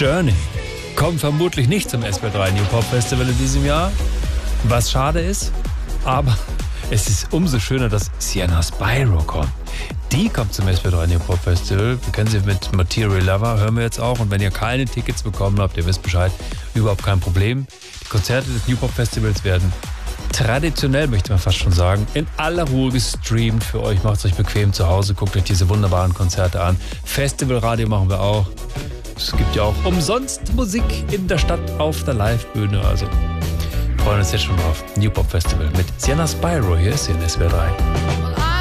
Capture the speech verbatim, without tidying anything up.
Journey kommt vermutlich nicht zum S W R drei New Pop Festival in diesem Jahr, was schade ist, aber es ist umso schöner, dass Sienna Spyro kommt. Die kommt zum S W R drei New Pop Festival. Wir kennen sie mit Material Lover, hören wir jetzt auch. Und wenn ihr keine Tickets bekommen habt, ihr wisst Bescheid, überhaupt kein Problem. Die Konzerte des New Pop Festivals werden traditionell, möchte man fast schon sagen, in aller Ruhe gestreamt für euch. Macht es euch bequem zu Hause, guckt euch diese wunderbaren Konzerte an. Festivalradio machen wir auch. Es gibt ja auch umsonst Musik in der Stadt auf der Live-Bühne. Also freuen uns jetzt schon drauf. New Pop Festival mit Sienna Spyro. Hier ist sie in S W R drei.